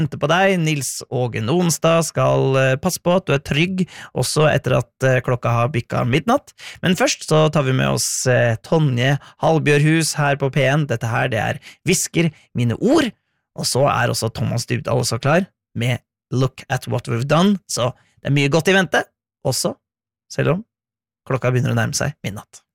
vente på deg. Nils Ågen Onstad skal passe på at du trygg, også etter at klokka har bikket midnatt. Men først så tar vi med oss Tonje Halbjørhus her på P1. Dette her, det Hvisker mine ord. Og så også Thomas Dybdahl også klar med Look at What We've Done. Så det mye godt i vente, også selv om klokka begynner å nærme seg midnatt.